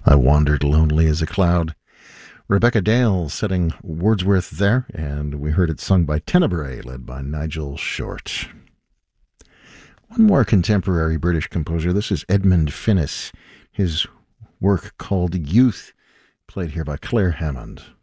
I Wandered Lonely as a Cloud. Rebecca Dale setting Wordsworth there, and we heard it sung by Tenebrae, led by Nigel Short. One more contemporary British composer. This is Edmund Finnis. His work called Youth, played here by Claire Hammond.